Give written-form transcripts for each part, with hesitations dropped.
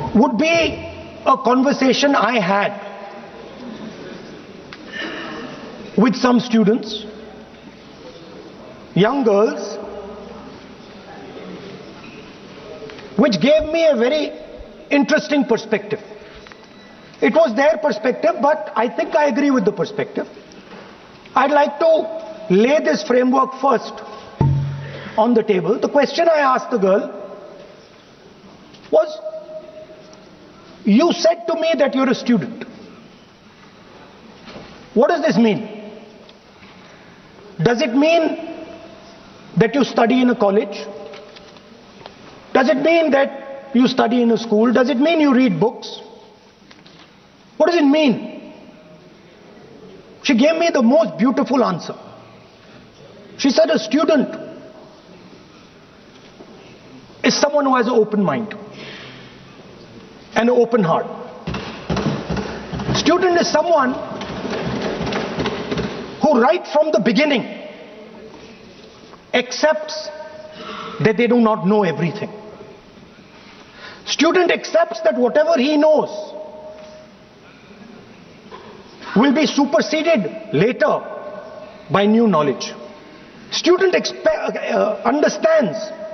would be a conversation I had with some students, young girls, which gave me a very interesting perspective. It was their perspective, but I think I agree with the perspective. I'd like to lay this framework first on the table. The question I asked the girl was, you said to me that you're a student. What does this mean? Does it mean that you study in a college? Does it mean that you study in a school? Does it mean you read books? What does it mean? She gave me the most beautiful answer. She said a student is someone who has an open mind and an open heart. Student is someone who right from the beginning accepts that they do not know everything. Student accepts that whatever he knows will be superseded later by new knowledge. Student understands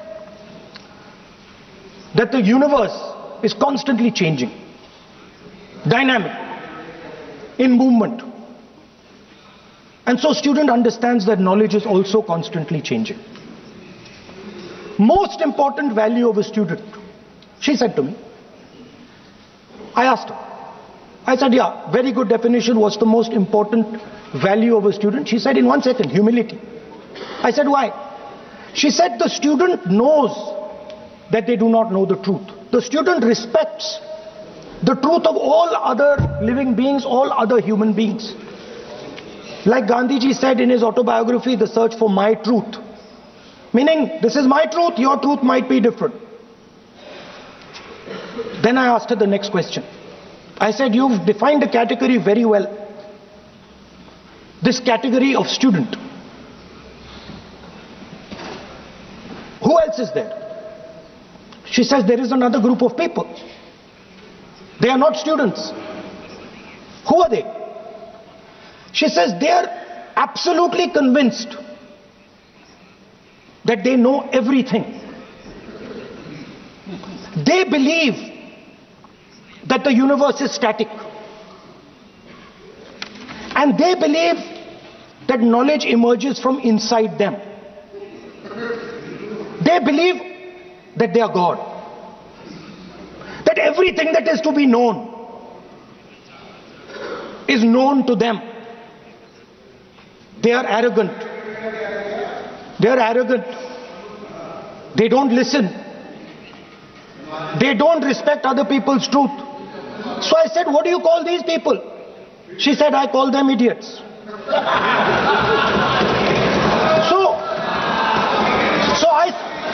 that the universe is constantly changing, dynamic, in movement. And so student understands that knowledge is also constantly changing. Most important value of a student, she said to me. I asked her. I said, yeah, very good definition. What's the most important value of a student? She said in 1 second, humility. I said, why? She said the student knows that they do not know the truth. The student respects the truth of all other living beings, all other human beings. Like Gandhiji said in his autobiography, The Search for My Truth. Meaning, this is my truth, your truth might be different. Then I asked her the next question. I said, you've defined a category very well. This category of student. Who else is there? She says there is another group of people. They are not students. Who are they? She says they are absolutely convinced that they know everything. They believe that the universe is static. And they believe that knowledge emerges from inside them. They believe that they are God. That everything that is to be known is known to them. They are arrogant. They are arrogant. They don't listen. They don't respect other people's truth. So I said, what do you call these people? She said, I call them idiots. So I...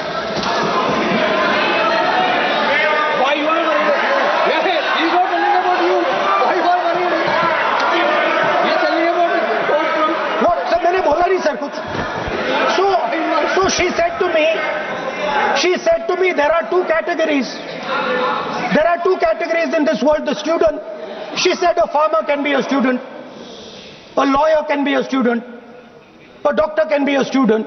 Why you are worried? Yeah, he's not telling about you. Why you are worried? He's telling about it. What? Sir, मैंने बोला नहीं sir कुछ. So she said to me, there are two categories. There are two categories in this world. The student, she said a farmer can be a student, a lawyer can be a student, a doctor can be a student,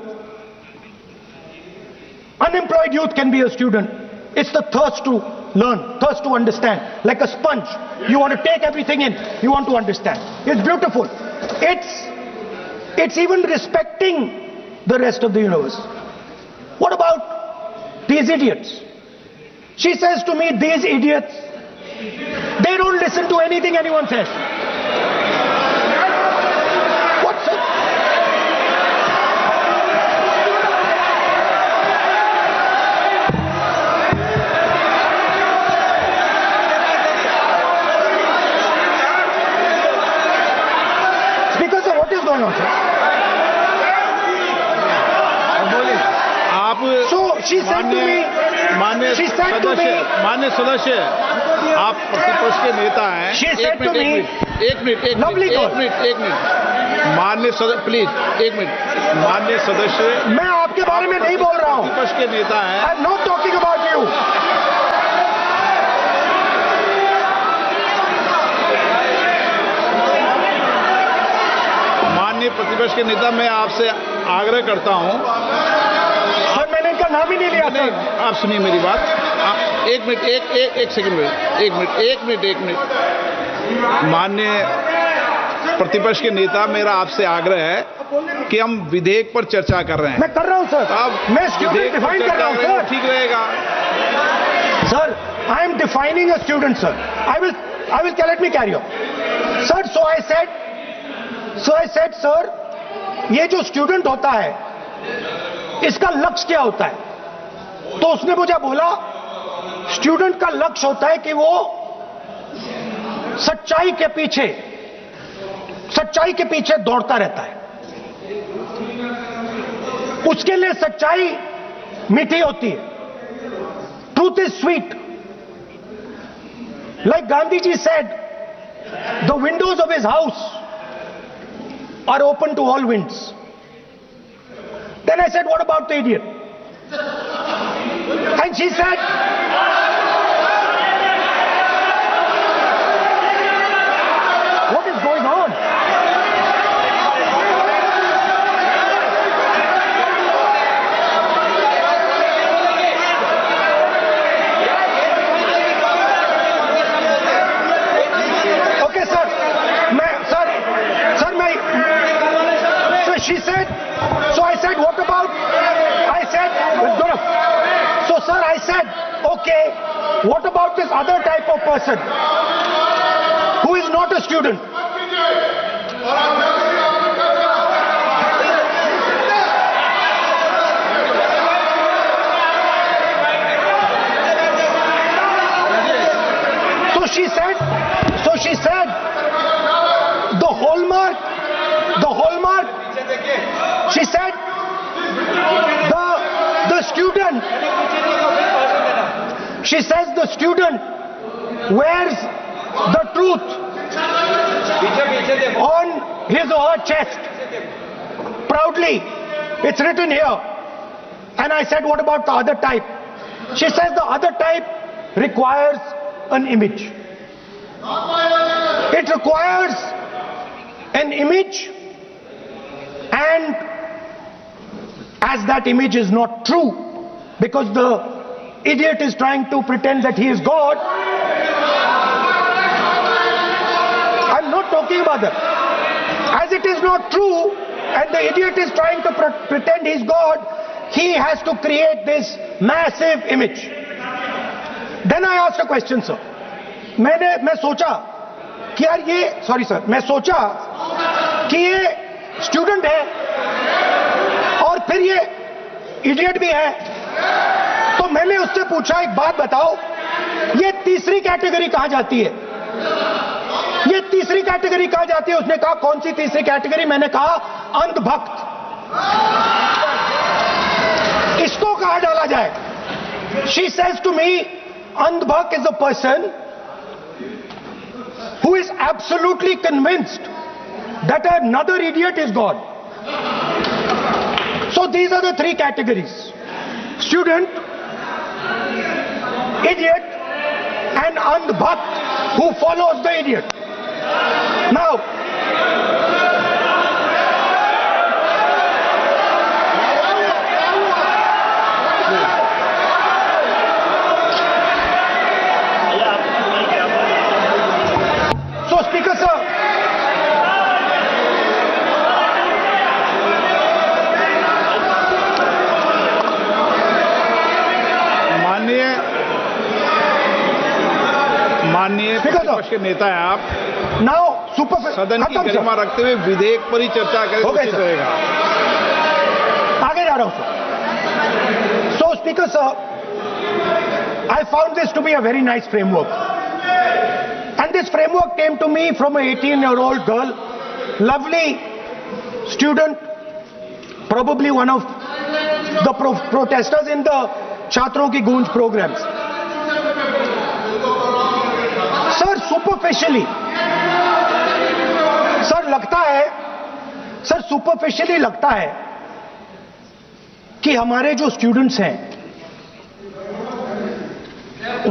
unemployed youth can be a student. It's the thirst to learn, thirst to understand. Like a sponge, you want to take everything in, you want to understand. It's beautiful. It's even respecting the rest of the universe. What about these idiots? She says to me, these idiots, they don't listen to anything anyone says. What's it? It's because of what is going on, sir. So she said to me, मान्य सदस्य, आप प्रतिपक्ष के नेता हैं। एक minute, मान्य सदस्य, प्लीज एक मिनट। मान्य सदस्य, मैं आपके बारे में नहीं बोल रहा हूँ। प्रतिपक्ष के नेता हैं। I am not talking about you. प्रतिपक्ष के नेता, मैं आपसे आग्रह करता हूं। सर मैंने इनका नाम ही नहीं लिया सर। आप सुनिए मेरी बात। एक मिनट, एक सेकंड, एक मिनट। माननीय प्रतिपक्ष के नेता, मेरा आपसे आग्रह है कि हम विधेयक पर चर्चा कर रहे हैं। मैं कर रहा हूं सर। आप मैं स्टूडेंट डिफाइन कर रहा हूं सर। ठीक रहेगा sir. I am defining a student sir. I will let me carry on sir. So I said sir, ये जो स्टूडेंट होता है इसका लक्ष्य क्या होता है? तो उसने मुझे बोला स्टूडेंट का लक्ष्य होता है कि वो सच्चाई के पीछे दौड़ता रहता है। उसके लिए सच्चाई मीठी होती है। Truth is sweet. Like Gandhi ji said, the Windows of his house are open to all winds. Then I said, what about the idiot? And she said, what is going on? Okay, sir. She said, so I said, what about? I said, so sir, I said, okay, what about this other type of person who is not a student? So she said, the hallmark, she said, the student, she says the student wears the truth on his or her chest proudly. It's written here. And I said, what about the other type? She says the other type requires an image. It requires an image, and as that image is not true, because the idiot is trying to pretend that he is God. I'm not talking about that. As it is not true, and the idiot is trying to pretend he's God, he has to create this massive image. Then I asked a question, sir. मैं सोचा कि यार ये, sorry sir, मैं सोचा कि ये student है और फिर ये इडियट भी है, तो मैंने उससे पूछा एक बात बताओ, ये तीसरी कैटेगरी कहां जाती है? ये तीसरी कैटेगरी कहां जाती है? उसने कहा कौन सी तीसरी कैटेगरी? मैंने कहा अंधभक्त। इसको कहां डाला जाए? She says to me, अंधभक्त is a person who is absolutely convinced that another idiot is God. So these are the three categories: student, idiot, and andhbhakt who follows the idiot. Now, so Speaker sir, माननीय प्रतिपक्ष के नेता है आप। Now super सदन की गरिमा रखते हुए विधेयक पर ही चर्चा करें तो उचित रहेगा। आगे जा रहा हूं sir. So speaker sir, I found this to be a very nice framework, and this framework came to me from an 18-year-old girl, lovely student, probably one of the protesters in the Chhatron Ki Goonj programs. Sir superficially, sir लगता है, sir superficially लगता है कि हमारे जो students हैं